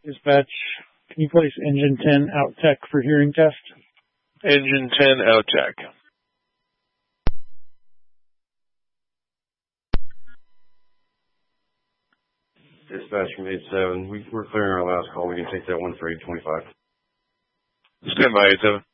Dispatch, can you place engine 10 out tech for hearing test? Engine 10 out tech. Dispatch from 8-7. We're clearing our last call. We can take that one for 825. Stand by 8-7.